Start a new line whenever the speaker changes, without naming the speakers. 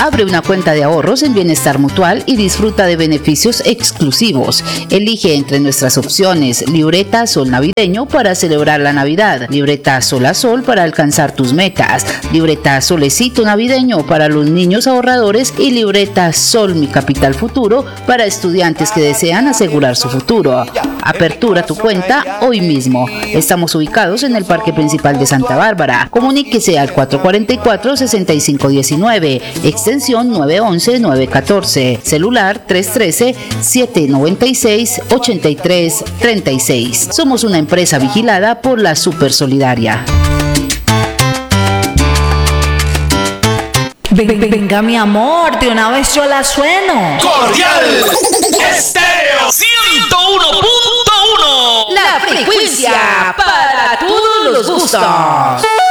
Abre una cuenta de ahorros en Bienestar Mutual y disfruta de beneficios exclusivos. Elige entre nuestras opciones: libreta Sol Navideño para celebrar la Navidad, libreta Sol a Sol para alcanzar tus metas, libreta Solecito Navideño para los niños ahorradores y libreta Sol Mi Capital Futuro para estudiantes que desean asegurar su futuro. Apertura tu cuenta hoy mismo. Estamos ubicados en el Parque Principal de Santa Bárbara. Comuníquese al 444-6519, extensión 911-914, celular 313-796-8336. Somos una empresa vigilada por la Supersolidaria.
Venga, mi amor, de una vez yo la sueno.
Cordial Estéreo 101.1.
La frecuencia para todos los gustos.